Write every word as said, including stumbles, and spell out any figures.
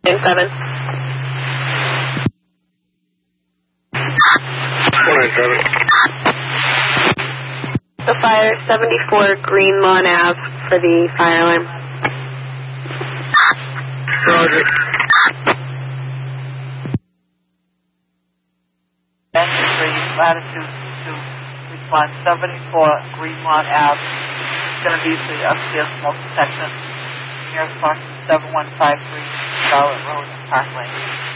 nine seven. four nine seven. The fire, seventy-four Greenlawn Ave for the fire alarm. Roger. Three, latitude two, response seventy-four Greenlawn Ave. It's going to be the upstairs smoke detection. Nearest park seven one five three Charlotte Road, Park Lane.